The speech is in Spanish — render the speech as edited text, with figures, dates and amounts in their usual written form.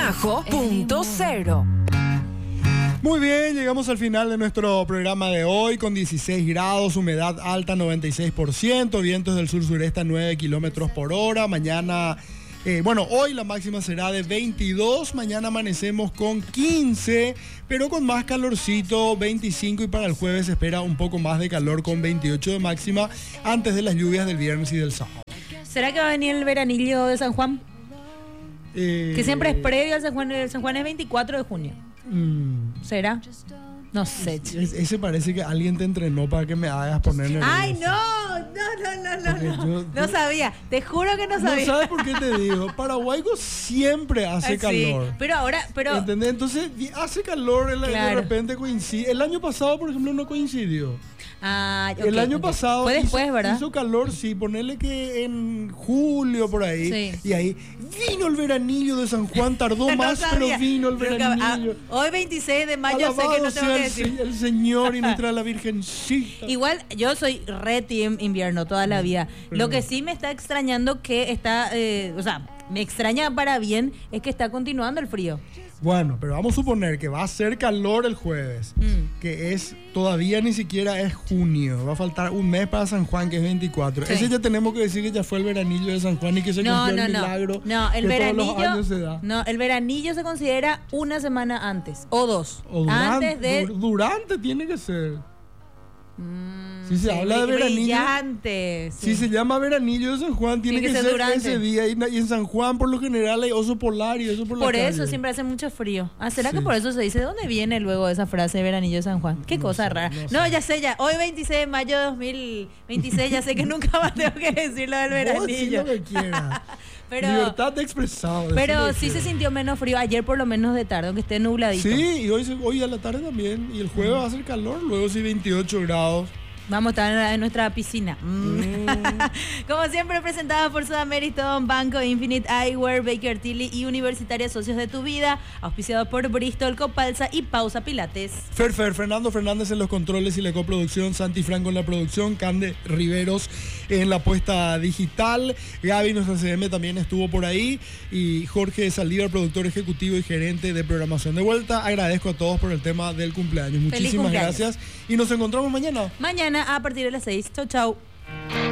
Ajo.0. Muy bien, llegamos al final de nuestro programa de hoy con 16 grados, humedad alta 96%, vientos del sur-sureste a 9 kilómetros por hora. Mañana, hoy la máxima será de 22, mañana amanecemos con 15, pero con más calorcito, 25, y para el jueves se espera un poco más de calor con 28 de máxima antes de las lluvias del viernes y del sábado. ¿Será que va a venir el veranillo de San Juan? Que siempre es previo al San Juan. El San Juan es 24 de junio. ¿Será? No sé. Ese parece que alguien te entrenó para que me hagas poner nervioso. ¡Ay, no! No sabía. Te juro que no sabía. No sabes por qué te digo. Paraguaygo siempre hace calor. Sí, pero ahora... ¿Entendés? Entonces hace calor, de repente coincide. El año pasado, por ejemplo, no coincidió. El año pasado fue después, ¿verdad? Hizo calor, sí, ponerle que en julio por ahí. Sí. Y ahí vino el veranillo de San Juan, tardó más, pero vino el veranillo. Hoy 26 de mayo sé que no tengo que decir. El Señor y nuestra la Virgencita. Igual yo soy re team invierno toda la vida. Lo que sí me está extrañando que está, me extraña para bien, es que está continuando el frío. Bueno, pero vamos a suponer que va a hacer calor el jueves, que todavía ni siquiera es junio, va a faltar un mes para San Juan, que es 24. Sí. Ese ya tenemos que decir que ya fue el veranillo de San Juan y que se cumplió el milagro. No, el veranillo, todos los años se da. No, el veranillo se considera una semana antes, o dos. O durante tiene que ser. Si se habla de veranillo, brillante, sí. Si se llama veranillo de San Juan, tiene que ser durante ese día. Y en San Juan, por lo general, hay oso polar y eso por la calle. Por eso siempre hace mucho frío. ¿Será que por eso se dice? ¿De dónde viene luego esa frase de veranillo de San Juan? Qué cosa rara. No, ya sé, hoy 26 de mayo de 2026, ya sé que nunca más tengo que decir lo del veranillo. Vos, lo que quieras. Libertad de expresar. Pero sí se sintió menos frío ayer, por lo menos de tarde, aunque esté nubladito. Sí, y hoy a la tarde también. Y el jueves va a hacer calor, luego sí 28 grados. Vamos a estar en nuestra piscina. Como siempre, presentada por Sudameriton, Banco Infinite Eyewear, Baker Tilly y Universitaria Socios de tu Vida, auspiciado por Bristol, Copalsa y Pausa Pilates. Fernando Fernández en los controles y la coproducción, Santi Franco en la producción, Cande Riveros en la puesta digital, Gaby, nuestra CM, también estuvo por ahí, y Jorge Saldívar, productor ejecutivo y gerente de programación. De vuelta, agradezco a todos por el tema del cumpleaños. Muchísimas gracias y nos encontramos mañana. Mañana a partir de las 6. Chau.